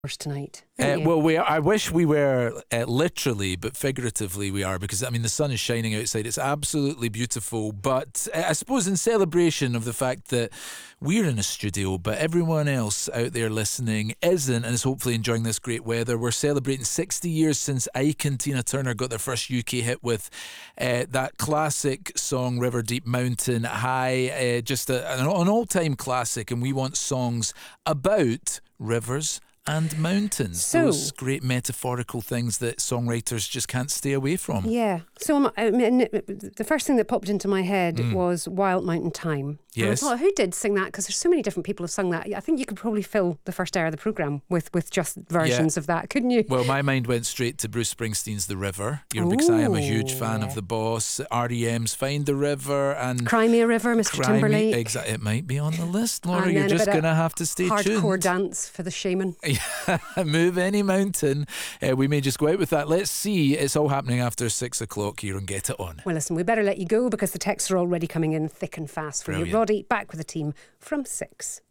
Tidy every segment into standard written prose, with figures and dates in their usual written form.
tonight. Well, I wish we were literally, but figuratively we are, because I mean the sun is shining outside. It's absolutely beautiful. But I suppose in celebration of the fact that we're in a studio, but everyone else out there listening isn't, and is hopefully enjoying this great weather. We're celebrating 60 years since Ike and Tina Turner got their first UK hit with that classic song River Deep Mountain High, just an all-time classic. And we want songs about rivers and mountains, those great metaphorical things that songwriters just can't stay away from. Yeah. So the first thing that popped into my head was Wild Mountain Thyme. Yes. And I thought, who did sing that? Because there's so many different people who've sung that. I think you could probably fill the first hour of the programme with just versions of that, couldn't you? Well, my mind went straight to Bruce Springsteen's The River, because I am a huge fan of The Boss, R.E.M's Find the River, and Cry Me a River, Mr. Timberlake. Exactly, it might be on the list, Laura. You're just going to have to stay tuned. Hardcore dance for the shaman. Move Any Mountain. We may just go out with that. Let's see. It's all happening after 6 o'clock here on Get It On. Well, listen, we better let you go because the texts are already coming in thick and fast for you. Roddy, back with the team from 6.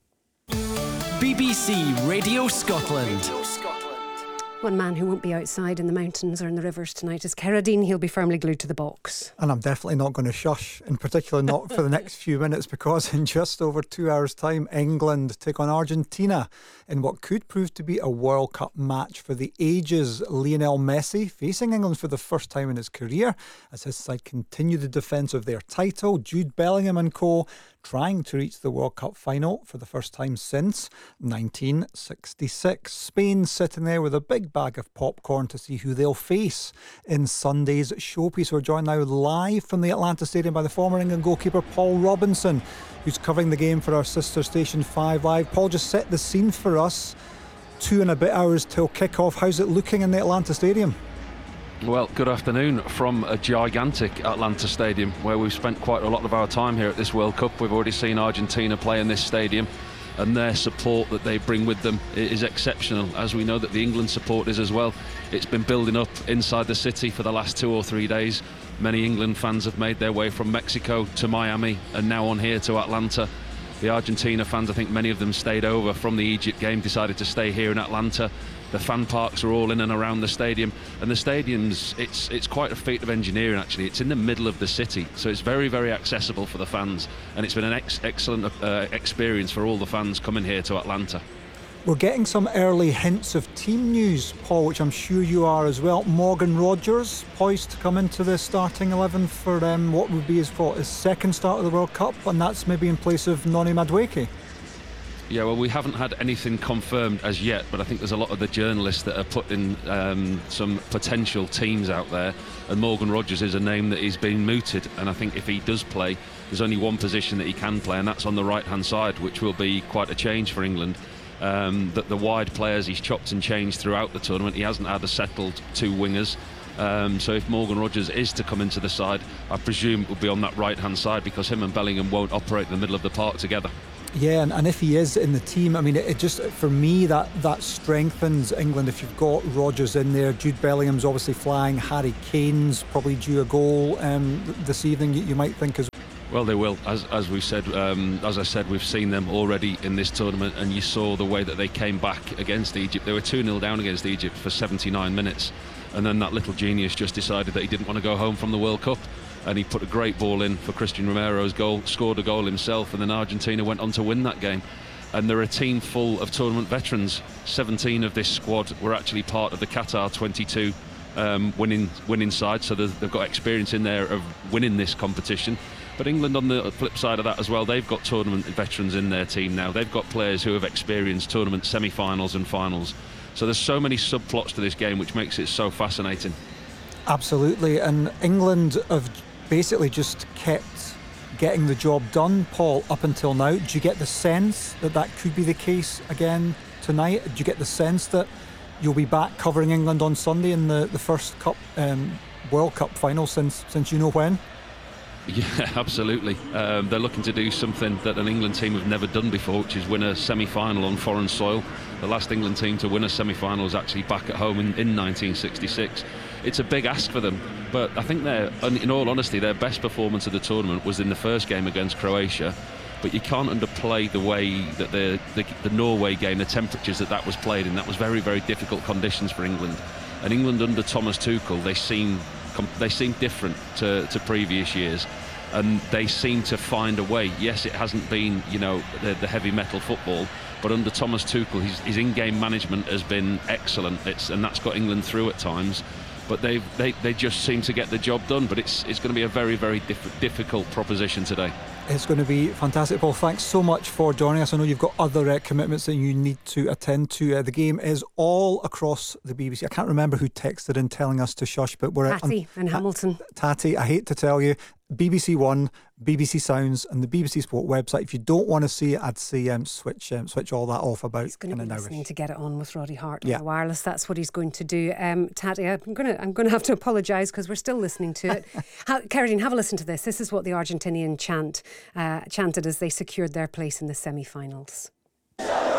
BBC Radio Scotland. One man who won't be outside in the mountains or in the rivers tonight is Carradine. He'll be firmly glued to the box. And I'm definitely not going to shush, in particular not for the next few minutes, because in just over 2 hours' time, England take on Argentina in what could prove to be a World Cup match for the ages. Lionel Messi facing England for the first time in his career as his side continue the defence of their title. Jude Bellingham and co trying to reach the World Cup final for the first time since 1966. Spain sitting there with a big bag of popcorn to see who they'll face in Sunday's showpiece. We're joined now live from the Atlanta Stadium by the former England goalkeeper Paul Robinson, who's covering the game for our sister station 5 Live. Paul, just set the scene for us. 2 and a bit hours till kick-off. How's it looking in the Atlanta Stadium? Well, good afternoon from a gigantic Atlanta Stadium where we've spent quite a lot of our time here at this World Cup. We've already seen Argentina play in this stadium, and their support that they bring with them is exceptional, as we know that the England support is as well. It's been building up inside the city for the last 2 or 3 days. Many England fans have made their way from Mexico to Miami and now on here to Atlanta. The Argentina fans, I think many of them stayed over from the Egypt game, decided to stay here in Atlanta. The fan parks are all in and around the stadium, and the stadium's it's quite a feat of engineering actually. It's in the middle of the city, so it's very, very accessible for the fans, and it's been an excellent experience for all the fans coming here to Atlanta. We're getting some early hints of team news, Paul, which I'm sure you are as well. Morgan Rogers poised to come into the starting 11 for what would be his second start of the World Cup, and that's maybe in place of Noni Madueke. Yeah, well, we haven't had anything confirmed as yet, but I think there's a lot of the journalists that are putting some potential teams out there, and Morgan Rogers is a name that is being mooted, and I think if he does play, there's only one position that he can play, and that's on the right-hand side, which will be quite a change for England. That the wide players he's chopped and changed throughout the tournament. He hasn't had a settled 2 wingers. So if Morgan Rogers is to come into the side, I presume it will be on that right-hand side, because him and Bellingham won't operate in the middle of the park together. Yeah, and if he is in the team, I mean, it just, for me, that strengthens England if you've got Rodgers in there. Jude Bellingham's obviously flying. Harry Kane's probably due a goal this evening, you might think as well. Well, they will. As we said, as I said, we've seen them already in this tournament, and you saw the way that they came back against Egypt. They were 2-0 down against Egypt for 79 minutes, and then that little genius just decided that he didn't want to go home from the World Cup, and he put a great ball in for Christian Romero's goal, scored a goal himself, and then Argentina went on to win that game. And they're a team full of tournament veterans. 17 of this squad were actually part of the Qatar 22 winning side, so they've got experience in there of winning this competition. But England, on the flip side of that as well, they've got tournament veterans in their team now. They've got players who have experienced tournament semi-finals and finals. So there's so many subplots to this game, which makes it so fascinating. Absolutely, and England have basically just kept getting the job done, Paul, up until now. Do you get the sense that could be the case again tonight? Do you get the sense that you'll be back covering England on Sunday in the first World Cup final since you know when? Yeah, absolutely. They're looking to do something that an England team have never done before, which is win a semi-final on foreign soil. The last England team to win a semi-final was actually back at home in 1966. It's a big ask for them, but I think in all honesty, their best performance of the tournament was in the first game against Croatia. but you can't underplay the way that the Norway game, the temperatures that was played in. That was very, very difficult conditions for England. And England under Thomas Tuchel, they seem different to previous years, and they seem to find a way. Yes, it hasn't been, the heavy metal football, but under Thomas Tuchel, his in-game management has been excellent. And that's got England through at times. But they just seem to get the job done. But it's going to be a very, very difficult proposition today. It's going to be fantastic. Paul, thanks so much for joining us. I know you've got other commitments that you need to attend to. The game is all across the BBC. I can't remember who texted in telling us to shush, but we're Tatty and Hamilton. Tatty, I hate to tell you, BBC One, BBC Sounds, and the BBC Sport website. If you don't want to see it, I'd say switch all that off about. He's going to be listening to Get It On with Roddy Hart on the wireless. That's what he's going to do. Tatty, I'm going to have to apologise because we're still listening to it. Kerridine, have a listen to this. This is what the Argentinian chanted as they secured their place in the semi-finals.